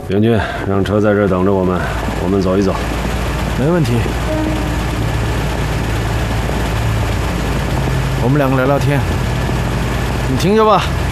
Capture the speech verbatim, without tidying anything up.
边军，让车在这儿等着我们，我们走一走。 没问题。我们两个聊聊天，你听着吧。